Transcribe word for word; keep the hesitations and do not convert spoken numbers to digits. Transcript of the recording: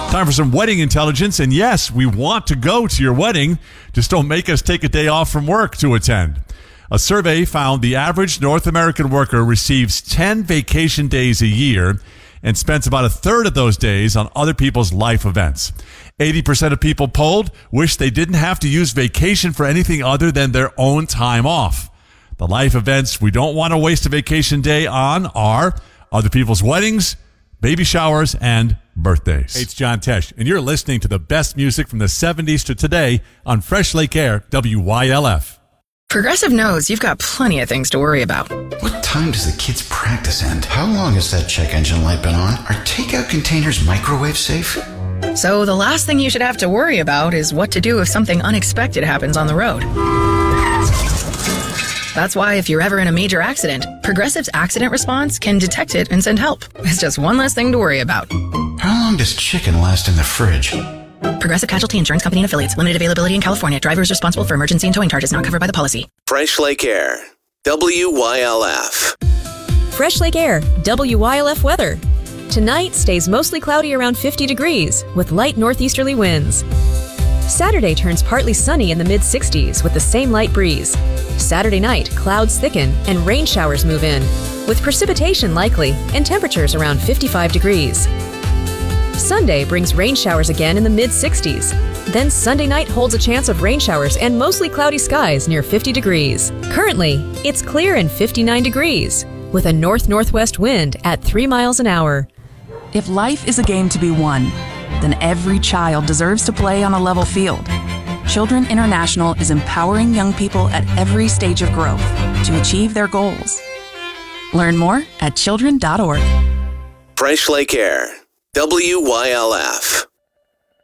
Time for some wedding intelligence. And yes, we want to go to your wedding. Just don't make us take a day off from work to attend. A survey found the average North American worker receives ten vacation days a year and spends about a third of those days on other people's life events. eighty percent of people polled wish they didn't have to use vacation for anything other than their own time off. The life events we don't want to waste a vacation day on are other people's weddings, baby showers, and birthdays. Hey, it's John Tesh, and you're listening to the best music from the seventies to today on Fresh Lake Air, W Y L F. Progressive knows you've got plenty of things to worry about. What time does the kids' practice end? How long has that check engine light been on? Are takeout containers microwave safe? So the last thing you should have to worry about is what to do if something unexpected happens on the road. That's why if you're ever in a major accident, Progressive's accident response can detect it and send help. It's just one less thing to worry about. How long does chicken last in the fridge? Progressive Casualty Insurance Company and Affiliates. Limited availability in California. Driver is responsible for emergency and towing charges not covered by the policy. Fresh Lake Air, W Y L F. Fresh Lake Air, W Y L F weather. Tonight stays mostly cloudy around fifty degrees with light northeasterly winds. Saturday turns partly sunny in the mid sixties with the same light breeze. Saturday night, clouds thicken and rain showers move in, with precipitation likely and temperatures around fifty-five degrees. Sunday brings rain showers again in the mid sixties. Then Sunday night holds a chance of rain showers and mostly cloudy skies near fifty degrees. Currently, it's clear and fifty-nine degrees, with a north-northwest wind at three miles an hour. If life is a game to be won, then every child deserves to play on a level field. Children International is empowering young people at every stage of growth to achieve their goals. Learn more at children dot org. Fresh Lake Air, W Y L F.